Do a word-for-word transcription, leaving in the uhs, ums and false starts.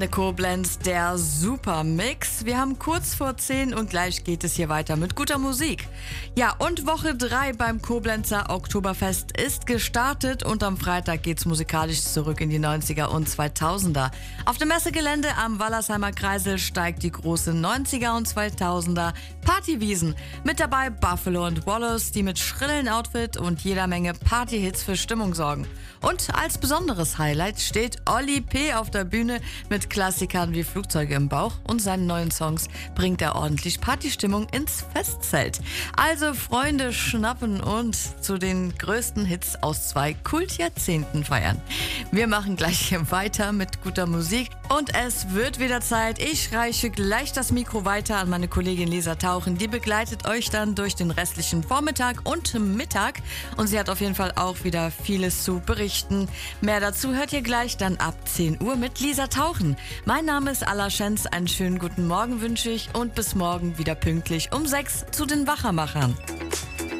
Der Koblenz, der Supermix. Wir haben kurz vor zehn und gleich geht es hier weiter mit guter Musik. Ja, und Woche drei beim Koblenzer Oktoberfest ist gestartet und am Freitag geht's musikalisch zurück in die neunziger und zweitausender. Auf dem Messegelände am Wallersheimer Kreisel steigt die große neunziger und zweitausender Partywiesen. Mit dabei Buffalo und Wallace, die mit schrillen Outfit und jeder Menge Partyhits für Stimmung sorgen. Und als besonderes Highlight steht Olli P. auf der Bühne mit Klassikern wie Flugzeuge im Bauch und seinen neuen Songs bringt er ordentlich Partystimmung ins Festzelt. Also Freunde schnappen und zu den größten Hits aus zwei Kultjahrzehnten feiern. Wir machen gleich weiter mit guter Musik und es wird wieder Zeit. Ich reiche gleich das Mikro weiter an meine Kollegin Lisa Tauchen. Die begleitet euch dann durch den restlichen Vormittag und Mittag und sie hat auf jeden Fall auch wieder vieles zu berichten. Mehr dazu hört ihr gleich dann ab zehn Uhr mit Lisa Tauchen. Mein Name ist Alla Schenz, einen schönen guten Morgen wünsche ich und bis morgen wieder pünktlich um sechs zu den Wachermachern.